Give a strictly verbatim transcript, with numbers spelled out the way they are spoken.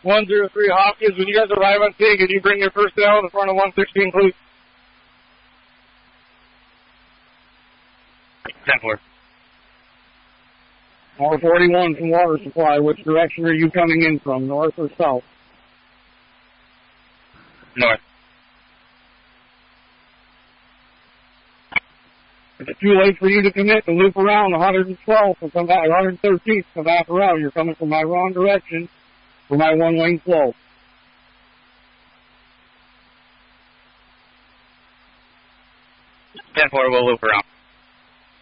one zero three Hopkins, when you guys arrive on scene, can you bring your personnel in front of one sixteen, please? ten four. R forty-one from Water Supply, which direction are you coming in from, north or south? North. If it's too late for you to commit to loop around one twelfth and come back, one thirteenth, come back around, you're coming from my wrong direction for my one-lane flow. ten four, we'll loop around.